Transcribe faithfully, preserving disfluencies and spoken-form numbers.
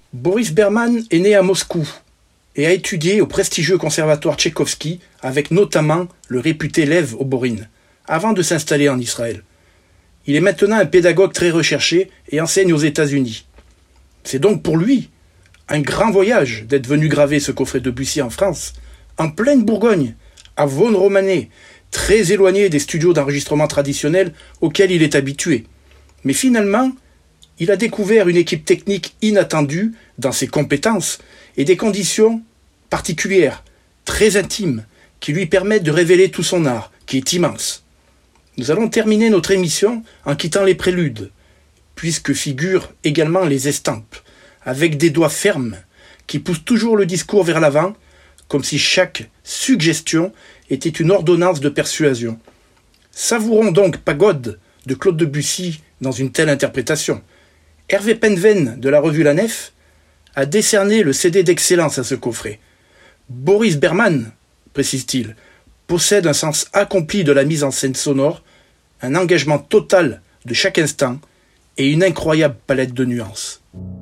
Boris Berman est né à Moscou et a étudié au prestigieux conservatoire Tchaïkovski avec notamment le réputé Lev Oborin, avant de s'installer en Israël. Il est maintenant un pédagogue très recherché et enseigne aux États-Unis. C'est donc pour lui un grand voyage d'être venu graver ce coffret de Debussy en France, en pleine Bourgogne, à Vaune-Romanée, très éloigné des studios d'enregistrement traditionnels auxquels il est habitué. Mais finalement, il a découvert une équipe technique inattendue dans ses compétences et des conditions particulières, très intimes, qui lui permettent de révéler tout son art, qui est immense. Nous allons terminer notre émission en quittant les préludes, puisque figurent également les estampes, avec des doigts fermes qui poussent toujours le discours vers l'avant, comme si chaque suggestion était une ordonnance de persuasion. Savourons donc Pagode de Claude Debussy dans une telle interprétation. Hervé Penven de la revue La Nef a décerné le C D d'excellence à ce coffret. Boris Berman, précise-t-il, possède un sens accompli de la mise en scène sonore, un engagement total de chaque instant et une incroyable palette de nuances.